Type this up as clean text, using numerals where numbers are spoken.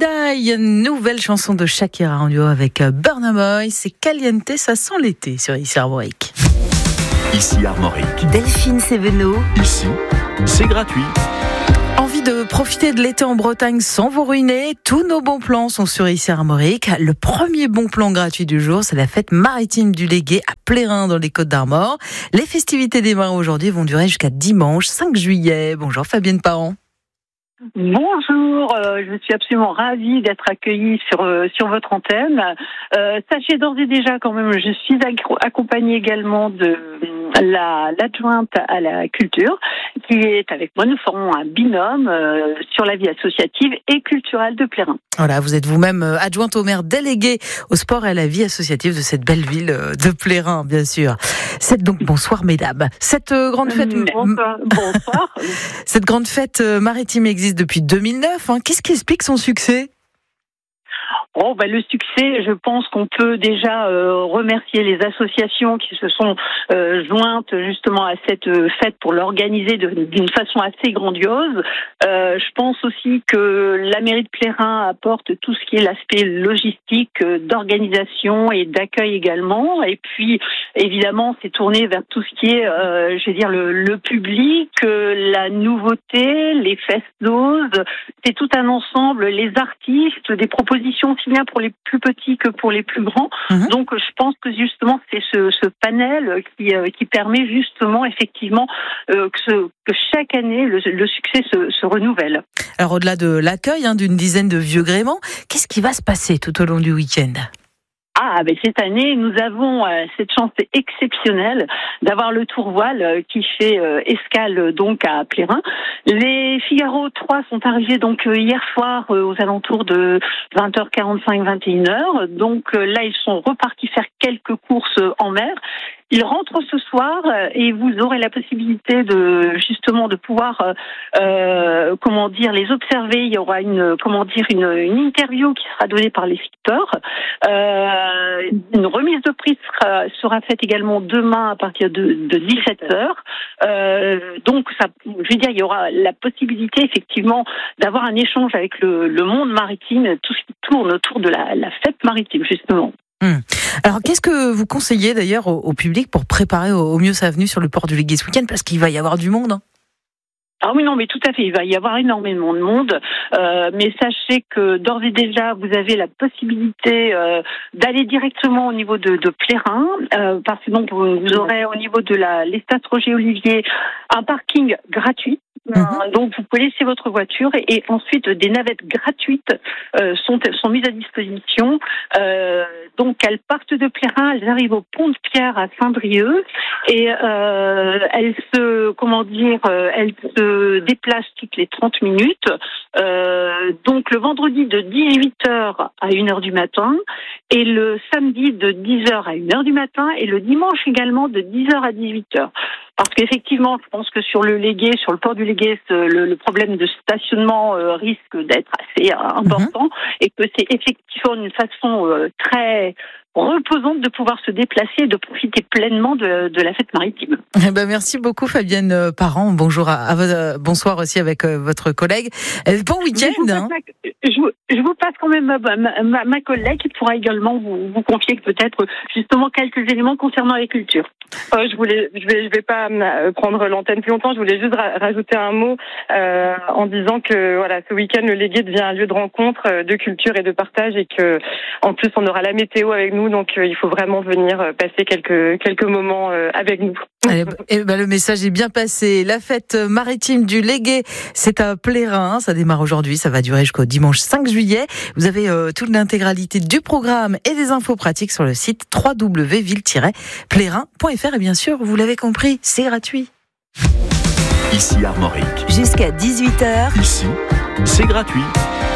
Die, nouvelle chanson de Shakira en duo avec Burna Boy. C'est Caliente, ça sent l'été sur ici Armorique. Ici Armorique. Delphine Sévenot. Ici, c'est gratuit. Envie de profiter de l'été en Bretagne sans vous ruiner? Tous nos bons plans sont sur ici Armorique. Le premier bon plan gratuit du jour, c'est la fête maritime du Légué à Plérin dans les Côtes d'Armor. Les festivités démarrent aujourd'hui, vont durer jusqu'à dimanche 5 juillet. Bonjour Fabienne Parent. Bonjour, je suis absolument ravie d'être accueillie sur votre antenne. Sachez d'ores et déjà quand même, je suis accompagnée également de l'adjointe à la culture qui est avec moi. Nous formons un binôme sur la vie associative et culturelle de Plérin. Voilà, vous êtes vous-même adjointe au maire déléguée au sport et à la vie associative de cette belle ville de Plérin, bien sûr. Bonsoir mesdames. Cette grande fête, bonsoir. Cette grande fête maritime existe depuis 2009. Qu'est-ce qui explique son succès ? Le succès, je pense qu'on peut déjà remercier les associations qui se sont jointes justement à cette fête pour l'organiser d'une façon assez grandiose. Je pense aussi que la mairie de Plérin apporte tout ce qui est l'aspect logistique, d'organisation et d'accueil également. Et puis, évidemment, c'est tourné vers tout ce qui est, le public, la nouveauté, les festivals. C'est tout un ensemble, les artistes, des propositions aussi bien pour les plus petits que pour les plus grands. Donc, je pense que justement, c'est ce panel qui permet justement, effectivement, que chaque année, le succès se renouvelle. Alors, au-delà de l'accueil d'une dizaine de vieux gréments, qu'est-ce qui va se passer tout au long du week-end ? Cette année, nous avons cette chance exceptionnelle d'avoir le Tourvoile qui fait escale donc à Plérin. Les Figaro 3 sont arrivés donc hier soir aux alentours de 20h45, 21h. Donc là, ils sont repartis faire quelques courses en mer. Ils rentrent ce soir et vous aurez la possibilité de pouvoir les observer. Il y aura une interview qui sera donnée par les skipers. Une remise de prix sera faite également demain à partir de 17h. Il y aura la possibilité effectivement d'avoir un échange avec le monde maritime, tout ce qui tourne autour de la fête maritime justement. Alors, qu'est-ce que vous conseillez d'ailleurs au public pour préparer au mieux sa venue sur le port du Légué ce week-end ? Parce qu'il va y avoir du monde. Mais tout à fait, il va y avoir énormément de monde. Mais sachez que d'ores et déjà, vous avez la possibilité d'aller directement au niveau de Plérin, parce que donc vous aurez au niveau de l'espace Roger Olivier un parking gratuit. Donc vous pouvez laisser votre voiture et ensuite des navettes gratuites sont mises à disposition. Donc elles partent de Plérin, elles arrivent au pont de Pierre à Saint-Brieuc et elles se déplacent toutes les 30 minutes. Donc le vendredi de 18h à 1h du matin et le samedi de 10h à 1h du matin et le dimanche également de 10h à 18h. Parce qu'effectivement, je pense que sur le port du Légué, le problème de stationnement risque d'être assez important et que c'est effectivement une façon très reposante de pouvoir se déplacer et de profiter pleinement de la fête maritime. Merci beaucoup Fabienne Parent. Bonsoir aussi avec votre collègue. Bon week-end. Je vous passe quand même ma collègue qui pourra également vous confier peut-être justement quelques éléments concernant la culture. Je vais pas prendre l'antenne plus longtemps. Je voulais juste rajouter un mot en disant que ce week-end le Légué devient un lieu de rencontre, de culture et de partage et que en plus on aura la météo avec nous, donc il faut vraiment venir passer quelques moments avec nous. Le message est bien passé. La fête maritime du Légué, c'est à Plérin. Ça démarre aujourd'hui, ça va durer jusqu'au dimanche 5 juillet. Vous avez toute l'intégralité du programme et des infos pratiques sur le site www.ville-plérin.fr. Et bien sûr, vous l'avez compris, c'est gratuit. Ici Armorique. Jusqu'à 18h. Ici, c'est gratuit.